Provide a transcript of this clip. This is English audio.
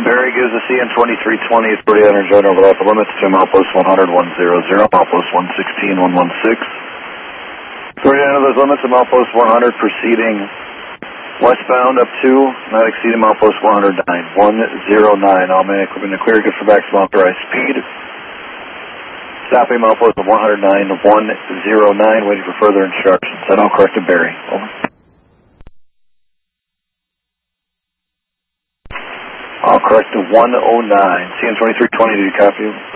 Barry gives the CN 2320 is pretty energetic over the upper limits to milepost 100, 100, milepost 116, 116. 30 under those limits to milepost 100, proceeding westbound up to, not exceeding milepost 109, 109. All main equipment to clear, good for maximum authorized speed. Stopping milepost 109, 109, waiting for further instructions. And I'll correct to Barry. Over. I'll correct to 109. CN 2320, do you copy?